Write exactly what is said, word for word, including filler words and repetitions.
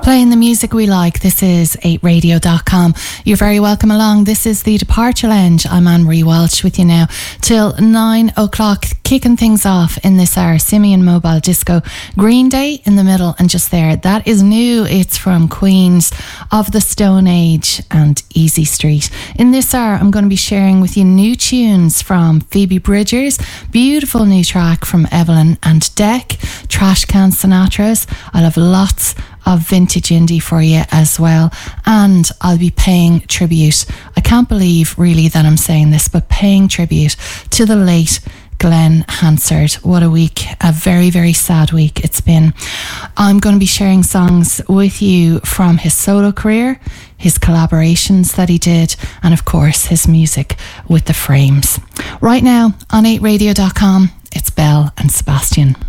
Playing the music we like. This is eight radio dot com. You're very welcome along. This is the Departure Lounge. I'm Anne-Marie Walsh with you now till nine o'clock, kicking things off in this hour. Simeon Mobile Disco, Green Day in the middle, and just there, that is new. It's from Queens of the Stone Age and Easy Street. In this hour, I'm going to be sharing with you new tunes from Phoebe Bridgers, beautiful new track from Evelyn and Deck, Trash Can Sinatras. I'll have lots of vintage indie for you as well, and I'll be paying tribute. I can't believe really that I'm saying this, but paying tribute to the late Glenn Hansard. What a week, a very very sad week it's been. I'm going to be sharing songs with you from his solo career, his collaborations that he did, and of course his music with the Frames. Right now on eight radio dot com, it's Belle and Sebastian.